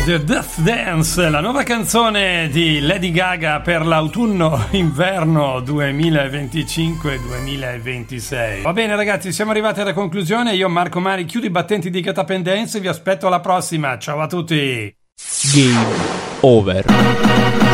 The Death Dance, la nuova canzone di Lady Gaga per l'autunno-inverno 2025-2026. Va bene ragazzi, siamo arrivati alla conclusione. Io, Marco Mari, chiudo i battenti di Catapendense. Vi aspetto alla prossima. Ciao a tutti. Game over.